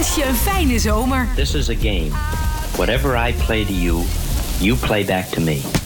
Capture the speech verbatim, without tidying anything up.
wens je een fijne zomer. This is a game. Whatever I play to you, you play back to me.